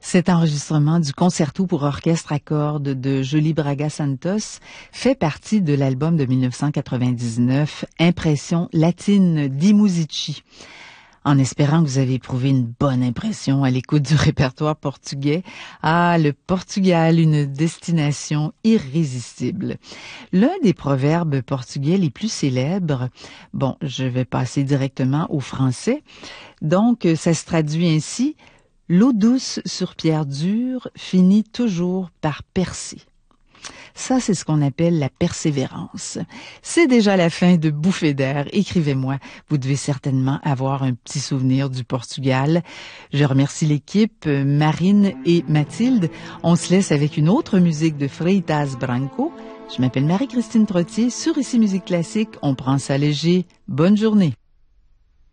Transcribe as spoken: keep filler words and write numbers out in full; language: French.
Cet enregistrement du concerto pour orchestre à cordes de Joly Braga Santos fait partie de l'album de mille neuf cent quatre-vingt-dix-neuf Impression latine di Musici. En espérant que vous avez éprouvé une bonne impression à l'écoute du répertoire portugais. Ah, le Portugal, une destination irrésistible. L'un des proverbes portugais les plus célèbres, bon, je vais passer directement au français, donc ça se traduit ainsi: l'eau douce sur pierre dure finit toujours par percer. Ça, c'est ce qu'on appelle la persévérance. C'est déjà la fin de Bouffées d'air. Écrivez-moi. Vous devez certainement avoir un petit souvenir du Portugal. Je remercie l'équipe, Marine et Mathilde. On se laisse avec une autre musique de Freitas Branco. Je m'appelle Marie-Christine Trottier. Sur Ici Musique Classique, on prend ça léger. Bonne journée.